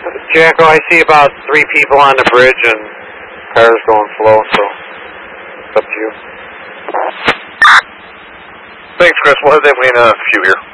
Jacko, I see about 3 people on the bridge and cars going slow, so it's up to you. Thanks, Chris. We'll have that way in a few here.